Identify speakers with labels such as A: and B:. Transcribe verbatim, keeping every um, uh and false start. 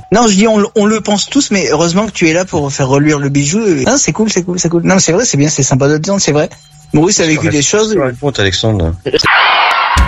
A: Non, je dis on, on le pense tous, mais heureusement que tu es là pour faire reluire le bijou. Non, c'est cool, c'est cool, c'est cool. Non, c'est vrai, c'est bien, c'est sympa de te dire, c'est vrai. Maurice a vécu des choses.
B: Raconte, Alexandre.